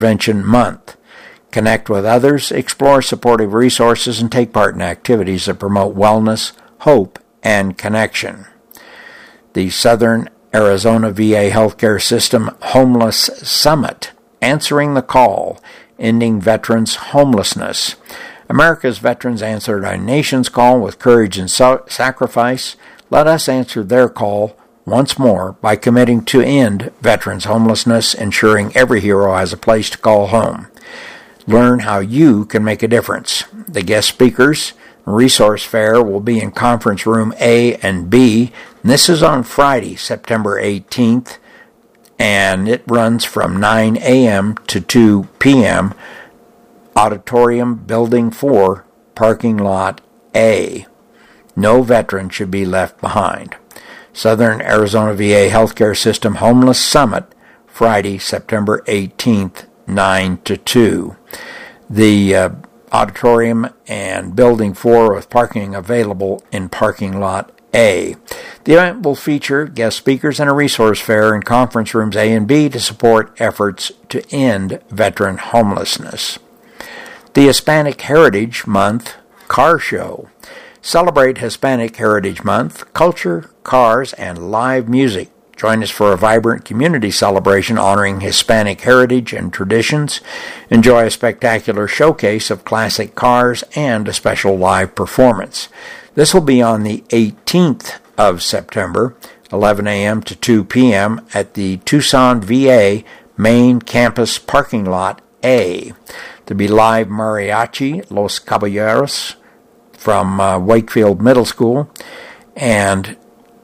Prevention Month. Connect with others, explore supportive resources, and take part in activities that promote wellness, hope, and connection. The Southern Arizona VA Healthcare System Homeless Summit, Answering the Call, Ending Veterans Homelessness. America's veterans answered our nation's call with courage and sacrifice. Let us answer their call once more by committing to end veterans homelessness, ensuring every hero has a place to call home. Learn how you can make a difference. The guest speakers resource fair will be in Conference Room A and B. And this is on Friday, September 18th, and it runs from 9 a.m. to 2 p.m. Auditorium Building 4, Parking Lot A. No veteran should be left behind. Southern Arizona VA Healthcare System Homeless Summit, Friday, September 18th, 9 to 2. The auditorium and Building 4 with parking available in Parking Lot A. The event will feature guest speakers and a resource fair in conference rooms A and B to support efforts to end veteran homelessness. The Hispanic Heritage Month Car Show. Celebrate Hispanic Heritage Month, culture, cars, and live music. Join us for a vibrant community celebration honoring Hispanic heritage and traditions. Enjoy a spectacular showcase of classic cars and a special live performance. This will be on the 18th of September, 11 a.m. to 2 p.m. at the Tucson VA Main Campus Parking Lot A. There'll be live mariachi, Los Caballeros, from Wakefield Middle School, and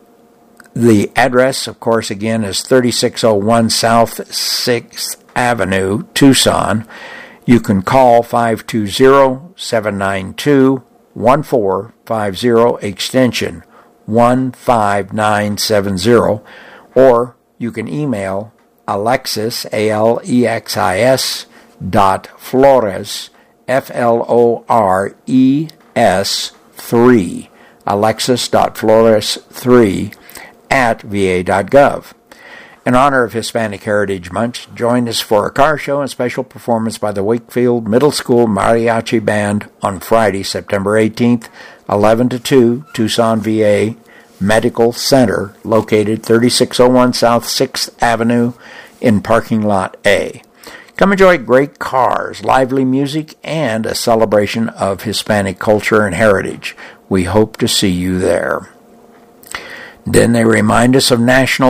the address, of course, again, is 3601 South 6th Avenue, Tucson. You can call 520-792-1450, extension 15970, or you can email Alexis, Alexis, .Flores, Flores 3, Alexis.Flores3 at va.gov. In honor of Hispanic Heritage Month, join us for a car show and special performance by the Wakefield Middle School Mariachi Band on Friday, September 18th, 11 to 2, Tucson VA Medical Center, located 3601 South 6th Avenue in Parking Lot A. Come enjoy great cars, lively music, and a celebration of Hispanic culture and heritage. We hope to see you there. Then they remind us of National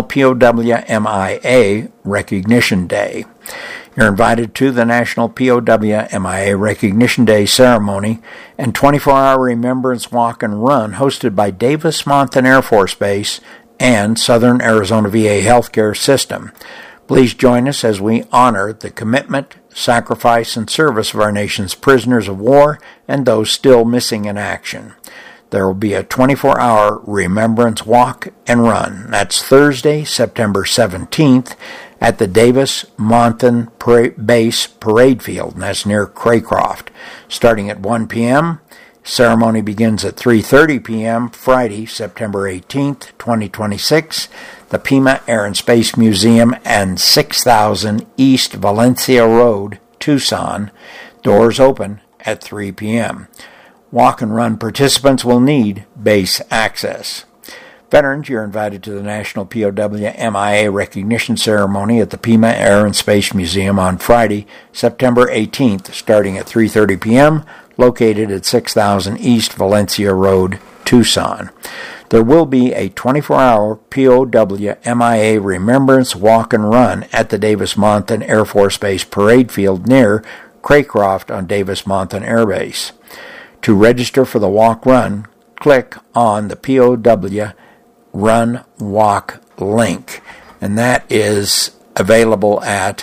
POW/MIA Recognition Day. You're invited to the National POW/MIA Recognition Day ceremony and 24-hour remembrance walk and run hosted by Davis-Monthan Air Force Base and Southern Arizona VA Healthcare System. Please join us as we honor the commitment, sacrifice, and service of our nation's prisoners of war and those still missing in action. There will be a 24-hour remembrance walk and run. That's Thursday, September 17th at the Davis-Monthan Base Parade Field, and that's near Craycroft. Starting at 1 p.m., ceremony begins at 3:30 p.m. Friday, September 18th, 2026. The Pima Air and Space Museum and 6000 East Valencia Road, Tucson. Doors open at 3 p.m. Walk and run participants will need base access. Veterans, you're invited to the National POW/MIA Recognition Ceremony at the Pima Air and Space Museum on Friday, September 18th, starting at 3:30 p.m., located at 6000 East Valencia Road, Tucson. There will be a 24-hour POW/MIA Remembrance Walk and Run at the Davis-Monthan Air Force Base Parade Field near Craycroft on Davis-Monthan Air Base. To register for the walk-run, click on the POW Run Walk link, and that is available at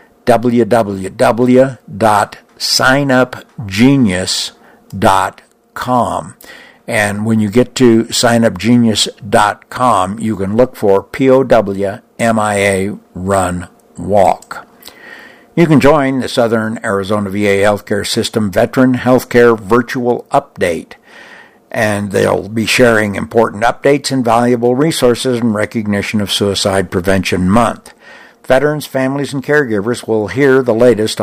www.signupgenius.com. And when you get to signupgenius.com, you can look for POW/MIA Run Walk. You can join the Southern Arizona VA Healthcare System Veteran Healthcare Virtual Update, and they'll be sharing important updates and valuable resources in recognition of Suicide Prevention Month. Veterans, families, and caregivers will hear the latest